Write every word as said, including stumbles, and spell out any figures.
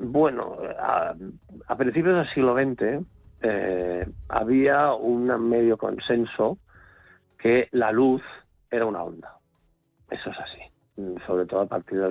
Bueno, a, a principios del siglo veinte eh, había un medio consenso que la luz era una onda. Eso es así, sobre todo a partir del